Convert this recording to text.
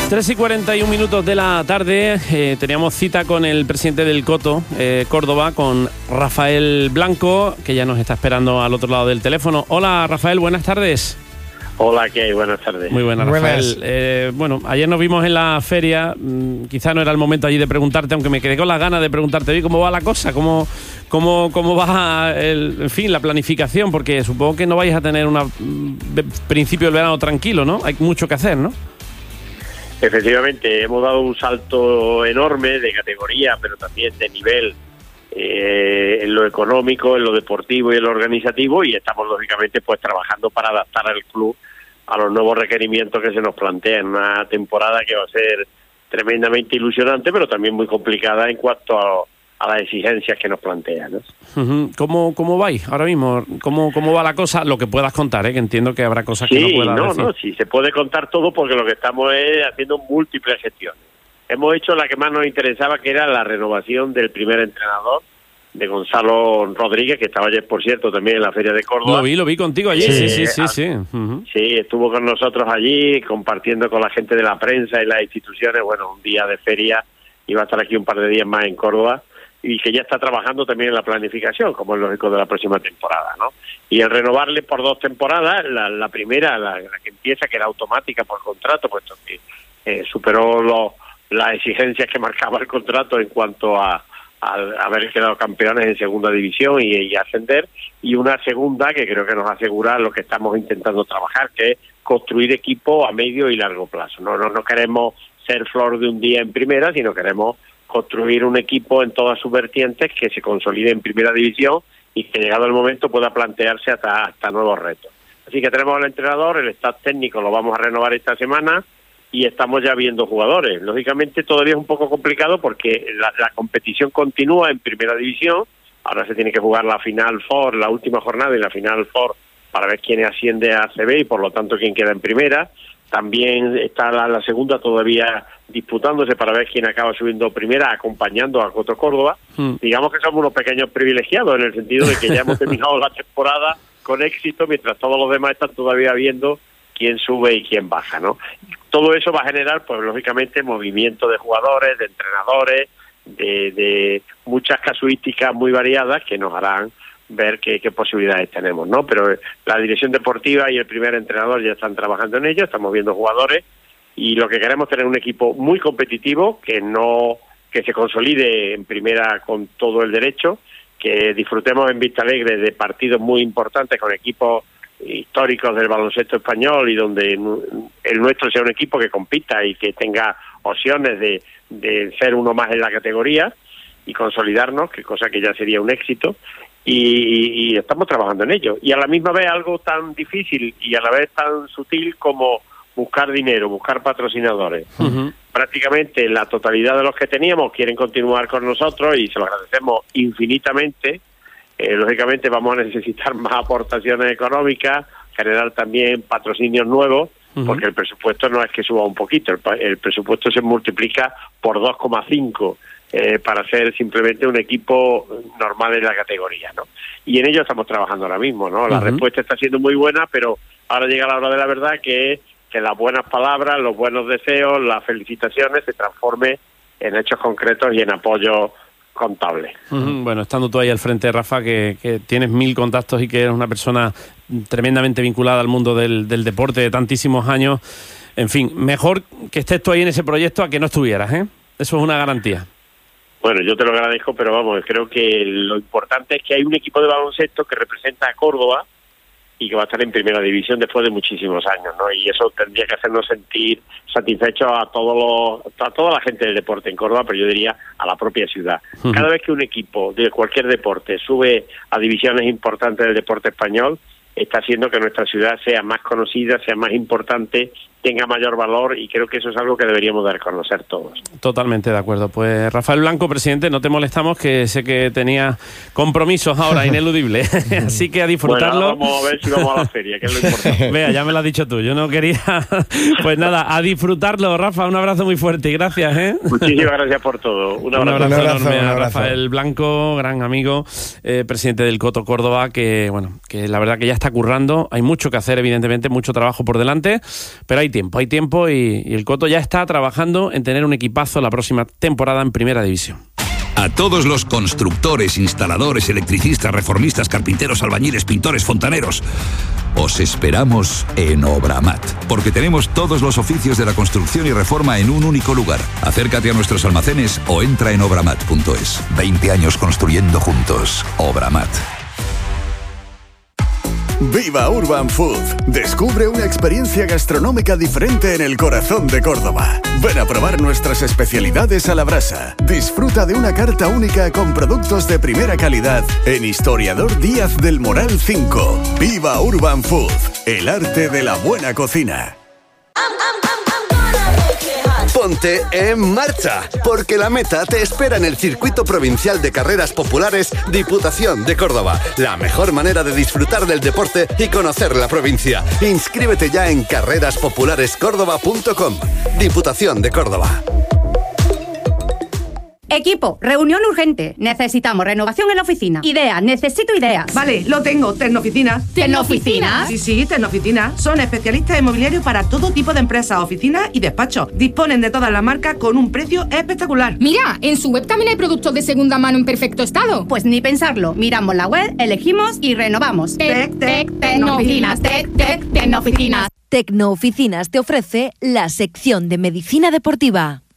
3:41 de la tarde, teníamos cita con el presidente del Coto, Córdoba, con Rafael Blanco, que ya nos está esperando al otro lado del teléfono. Hola, Rafael, buenas tardes. Hola, ¿qué hay? Buenas tardes. Muy buenas, Rafael. Bueno, ayer nos vimos en la feria, quizá no era el momento allí de preguntarte, aunque me quedé con las ganas de preguntarte, oye, ¿cómo va la cosa? ¿Cómo va la planificación? Porque supongo que no vais a tener un principio del verano tranquilo, ¿no? Hay mucho que hacer, ¿no? Efectivamente, hemos dado un salto enorme de categoría, pero también de nivel en lo económico, en lo deportivo y en lo organizativo, y estamos lógicamente pues trabajando para adaptar al club a los nuevos requerimientos que se nos plantean. Una temporada que va a ser tremendamente ilusionante, pero también muy complicada en cuanto a las exigencias que nos plantean, ¿no? Uh-huh. ¿Cómo vais ahora mismo? ¿Cómo va la cosa? Lo que puedas contar, que entiendo que habrá cosas que no puedas decir. Sí, se puede contar todo, porque lo que estamos es haciendo múltiples gestiones. Hemos hecho la que más nos interesaba, que era la renovación del primer entrenador, de Gonzalo Rodríguez, que estaba ayer, por cierto, también en la Feria de Córdoba. Lo vi contigo allí, sí. Uh-huh. Sí, estuvo con nosotros allí, compartiendo con la gente de la prensa y las instituciones. Bueno, un día de feria, iba a estar aquí un par de días más en Córdoba, y que ya está trabajando también en la planificación, como es lógico, de la próxima temporada, ¿no? Y el renovarle por 2 temporadas, la primera, la que empieza, que era automática por contrato, puesto que superó las exigencias que marcaba el contrato en cuanto a haber quedado campeones en segunda división y ascender, y una segunda que creo que nos asegura lo que estamos intentando trabajar, que es construir equipo a medio y largo plazo. No queremos ser flor de un día en primera, sino queremos construir un equipo en todas sus vertientes que se consolide en primera división y que, llegado el momento, pueda plantearse hasta nuevos retos. Así que tenemos al entrenador, el staff técnico lo vamos a renovar esta semana, y estamos ya viendo jugadores. Lógicamente todavía es un poco complicado porque la competición continúa en primera división. Ahora se tiene que jugar la Final Four, la última jornada y la Final Four, para ver quién asciende a ACB y por lo tanto quién queda en primera. También está la segunda todavía disputándose para ver quién acaba subiendo primera, acompañando a Coto Córdoba. Digamos que somos unos pequeños privilegiados, en el sentido de que ya hemos terminado la temporada con éxito, mientras todos los demás están todavía viendo quién sube y quién baja, ¿no? Todo eso va a generar, pues lógicamente, movimiento de jugadores, de entrenadores, de muchas casuísticas muy variadas que nos harán ver qué posibilidades tenemos, ¿no? Pero la dirección deportiva y el primer entrenador ya están trabajando en ello, estamos viendo jugadores, y lo que queremos es tener un equipo muy competitivo, que se consolide en primera con todo el derecho, que disfrutemos en Vista Alegre de partidos muy importantes con equipos históricos del baloncesto español, y donde el nuestro sea un equipo que compita y que tenga opciones de ser uno más en la categoría y consolidarnos, que cosa que ya sería un éxito, y estamos trabajando en ello. Y a la misma vez algo tan difícil y a la vez tan sutil como buscar dinero, buscar patrocinadores. Uh-huh. Prácticamente la totalidad de los que teníamos quieren continuar con nosotros y se lo agradecemos infinitamente. Lógicamente vamos a necesitar más aportaciones económicas, generar también patrocinios nuevos, porque el presupuesto no es que suba un poquito, el presupuesto se multiplica por 2,5 para ser simplemente un equipo normal en la categoría, ¿no? Y en ello estamos trabajando ahora mismo, ¿no? La respuesta está siendo muy buena, pero ahora llega la hora de la verdad, que es que las buenas palabras, los buenos deseos, las felicitaciones se transformen en hechos concretos y en apoyo contable. Bueno, estando tú ahí al frente, Rafa, que tienes 1000 contactos y que eres una persona tremendamente vinculada al mundo del deporte de tantísimos años, en fin, mejor que estés tú ahí en ese proyecto a que no estuvieras, ¿eh? Eso es una garantía. Bueno, yo te lo agradezco, pero vamos, creo que lo importante es que hay un equipo de baloncesto que representa a Córdoba y que va a estar en primera división después de muchísimos años, ¿no? Y eso tendría que hacernos sentir satisfechos a toda la gente del deporte en Córdoba, pero yo diría a la propia ciudad. Cada vez que un equipo de cualquier deporte sube a divisiones importantes del deporte español, está haciendo que nuestra ciudad sea más conocida, sea más importante, tenga mayor valor, y creo que eso es algo que deberíamos dar a conocer todos. Totalmente de acuerdo. Pues Rafael Blanco, presidente, no te molestamos, que sé que tenía compromisos ahora ineludibles, así que a disfrutarlo. Bueno, vamos a ver si vamos a la feria, que es lo importante. Vea, ya me lo has dicho tú, yo no quería. Pues nada, a disfrutarlo, Rafa, un abrazo muy fuerte y gracias, ¿eh? Muchísimas gracias por todo. Un abrazo enorme a Rafael Blanco, gran amigo, presidente del Coto Córdoba, que la verdad que ya está currando, hay mucho que hacer, evidentemente, mucho trabajo por delante, pero hay hay tiempo y el Coto ya está trabajando en tener un equipazo la próxima temporada en Primera División. A todos los constructores, instaladores, electricistas, reformistas, carpinteros, albañiles, pintores, fontaneros, os esperamos en Obramat, porque tenemos todos los oficios de la construcción y reforma en un único lugar. Acércate a nuestros almacenes o entra en obramat.es. 20 años construyendo juntos. Obramat. Viva Urban Food. Descubre una experiencia gastronómica diferente en el corazón de Córdoba. Ven a probar nuestras especialidades a la brasa. Disfruta de una carta única con productos de primera calidad en Historiador Díaz del Moral 5. Viva Urban Food. El arte de la buena cocina. Ponte en marcha, porque la meta te espera en el Circuito Provincial de Carreras Populares Diputación de Córdoba. La mejor manera de disfrutar del deporte y conocer la provincia. Inscríbete ya en carreraspopularescórdoba.com. Diputación de Córdoba. Equipo, reunión urgente. Necesitamos renovación en la oficina. Ideas, necesito ideas. Vale, lo tengo. Tecnoficinas. ¿Tecnoficinas? Sí, Tecnoficinas. Son especialistas inmobiliarios para todo tipo de empresas, oficinas y despachos. Disponen de todas las marcas con un precio espectacular. Mira, en su web también hay productos de segunda mano en perfecto estado. Pues ni pensarlo. Miramos la web, elegimos y renovamos. Tecnoficinas. Tecnoficinas. Tecnooficinas te ofrece la sección de medicina deportiva.